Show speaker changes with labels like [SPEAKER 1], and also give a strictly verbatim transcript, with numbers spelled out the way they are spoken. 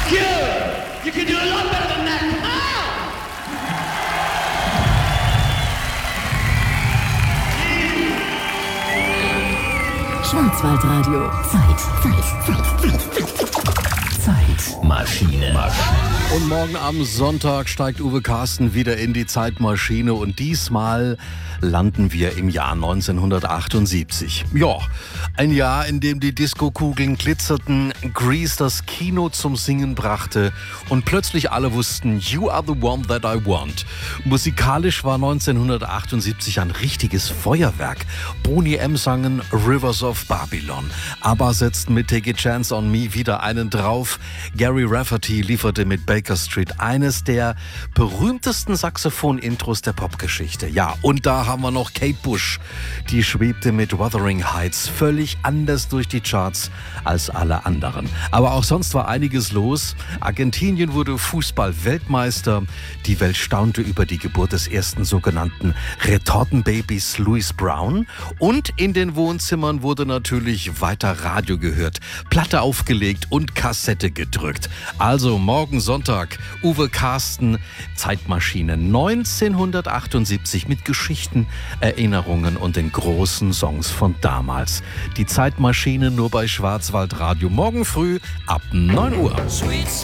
[SPEAKER 1] Cure, you can do a lot better than that. Come on!
[SPEAKER 2] Schwarzwaldradio. Zeit, Zeit, Zeit, Zeit, Zeitmaschine.
[SPEAKER 3] Und morgen am Sonntag steigt Uwe Carsten wieder in die Zeitmaschine und diesmal landen wir im Jahr neunzehnhundertachtundsiebzig. Ja, ein Jahr, in dem die Diskokugeln glitzerten, Grease das Kino zum Singen brachte und plötzlich alle wussten, you are the one that I want. Musikalisch war neunzehnhundertachtundsiebzig ein richtiges Feuerwerk. Boney M. sangen Rivers of Babylon. ABBA setzten mit Take a Chance on Me wieder einen drauf. Gary Rafferty lieferte mit Baker Street eines der berühmtesten Saxophon-Intros der Popgeschichte. Ja, und da haben wir noch Kate Bush. Die schwebte mit Wuthering Heights völlig anders durch die Charts als alle anderen. Aber auch sonst war einiges los. Argentinien wurde Fußball-Weltmeister. Die Welt staunte über die Geburt des ersten sogenannten Retortenbabys Louis Brown. Und in den Wohnzimmern wurde natürlich weiter Radio gehört, Platte aufgelegt und Kassette gedrückt. Also morgen Sonntag Uwe Carsten, Zeitmaschine neunzehnhundertachtundsiebzig mit Geschichten, Erinnerungen und den großen Songs von damals. Die Zeitmaschine nur bei Schwarzwaldradio morgen früh ab neun Uhr.